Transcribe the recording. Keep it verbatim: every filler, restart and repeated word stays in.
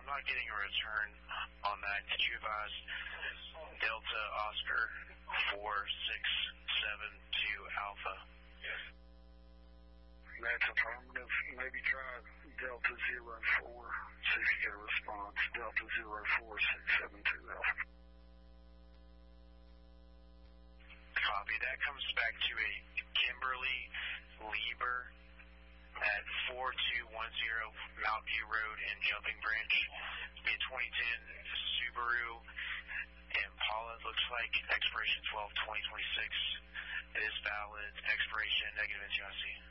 not getting a return on that. Could you advise Delta Oscar four six seven two Alpha? That's affirmative. Maybe try Delta zero four, see if you get a response. Delta zero four six seven two Alpha. Copy. That comes back to a Kimberly Lieber at four two one zero Mount View Road in Jumping Branch. Be a twenty ten Subaru Impala, looks like. Expiration twelve twenty twenty-six. It is valid. Expiration negative N C I C.